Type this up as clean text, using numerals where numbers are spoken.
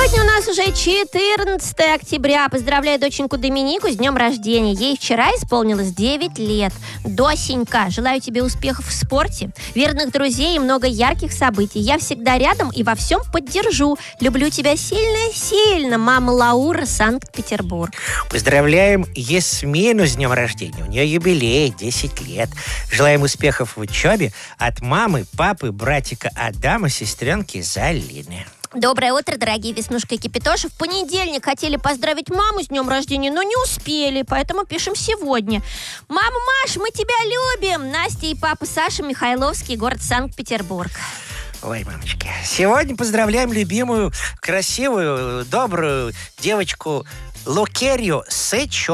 Сегодня у нас уже 14 октября. Поздравляю доченьку Доминику с днем рождения. Ей вчера исполнилось 9 лет. Досенька, желаю тебе успехов в спорте, верных друзей и много ярких событий. Я всегда рядом и во всем поддержу. Люблю тебя сильно-сильно. Мама Лаура, Санкт-Петербург. Поздравляем Ясмину с днем рождения. У нее юбилей, 10 лет. Желаем успехов в учебе от мамы, папы, братика Адама, сестренки Залины. Доброе утро, дорогие Веснушка и Кипятоши. В понедельник хотели поздравить маму с днем рождения, но не успели, поэтому пишем сегодня. Мама Маш, мы тебя любим. Настя и папа Саша, Михайловский, город Санкт-Петербург. Ой, мамочки, сегодня поздравляем любимую, красивую, добрую девочку Лукерью Сычо.